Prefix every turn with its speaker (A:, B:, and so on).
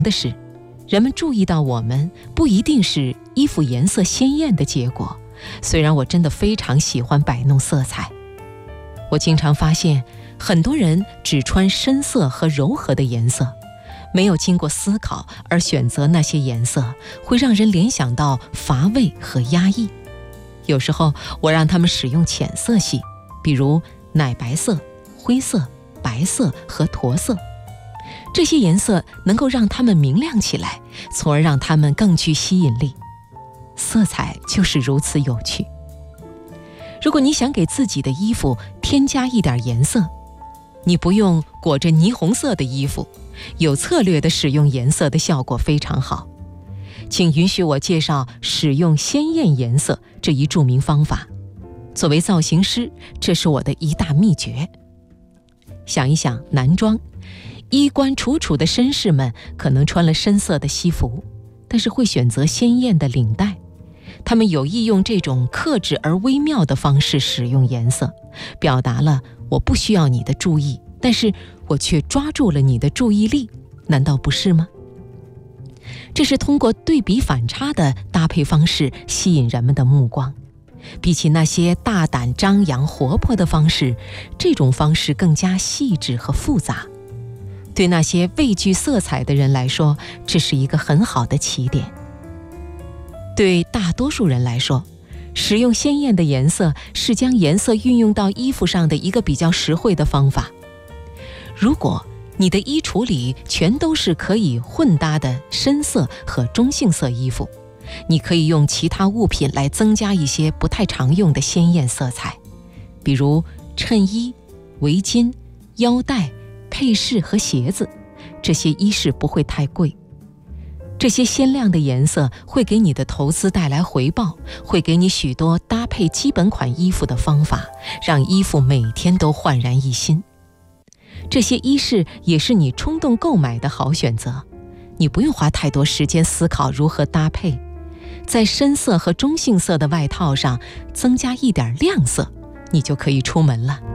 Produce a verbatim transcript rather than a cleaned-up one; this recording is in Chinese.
A: 的是，人们注意到我们不一定是衣服颜色鲜艳的结果，虽然我真的非常喜欢摆弄色彩。我经常发现，很多人只穿深色和柔和的颜色，没有经过思考而选择那些颜色，会让人联想到乏味和压抑。有时候我让他们使用浅色系，比如奶白色、灰色、白色和驼色，这些颜色能够让它们明亮起来，从而让它们更具吸引力。色彩就是如此有趣。如果你想给自己的衣服添加一点颜色，你不用裹着霓虹色的衣服，有策略地使用颜色的效果非常好。请允许我介绍使用鲜艳颜色这一著名方法。作为造型师，这是我的一大秘诀。想一想男装，衣冠楚楚的绅士们可能穿了深色的西服，但是会选择鲜艳的领带。他们有意用这种克制而微妙的方式使用颜色，表达了我不需要你的注意，但是我却抓住了你的注意力，难道不是吗？这是通过对比反差的搭配方式吸引人们的目光。比起那些大胆张扬活泼的方式，这种方式更加细致和复杂。对那些畏惧色彩的人来说，这是一个很好的起点。对大多数人来说，使用鲜艳的颜色是将颜色运用到衣服上的一个比较实惠的方法。如果你的衣橱里全都是可以混搭的深色和中性色衣服，你可以用其他物品来增加一些不太常用的鲜艳色彩，比如衬衣、围巾、腰带、配饰和鞋子，这些衣饰不会太贵。这些鲜亮的颜色会给你的投资带来回报，会给你许多搭配基本款衣服的方法，让衣服每天都焕然一新。这些衣饰也是你冲动购买的好选择，你不用花太多时间思考如何搭配，在深色和中性色的外套上增加一点亮色，你就可以出门了。